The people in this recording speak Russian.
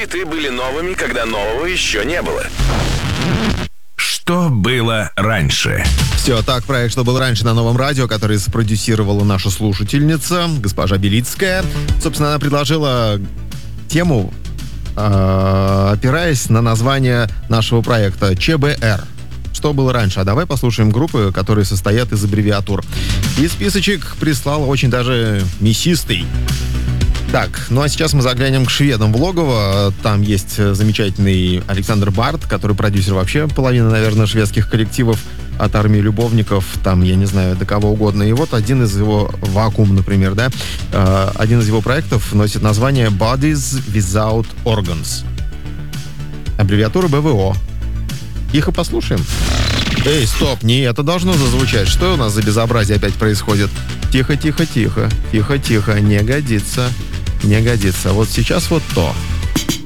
Хиты были новыми, когда нового еще не было. Что было раньше? Все, так, проект «Что было раньше» на Новом радио, который спродюсировала наша слушательница, госпожа Белицкая. Собственно, она предложила тему, опираясь на название нашего проекта ЧБР. Что было раньше? А давай послушаем группы, которые состоят из аббревиатур. И списочек прислал очень даже мясистый. Так, ну а сейчас мы заглянем к шведам в логово. Там есть замечательный Александр Барт, который продюсер вообще половины, наверное, шведских коллективов, от армии любовников, там, я не знаю, до кого угодно. И вот один из его, «Вакуум», например, да, один из его проектов носит название Bodies Without Organs. Аббревиатура БВО. Их и послушаем. Эй, стоп, не это должно зазвучать. Что у нас за безобразие опять происходит? Тихо, тихо, тихо. Тихо, тихо. Не годится. Не годится. Вот сейчас вот то.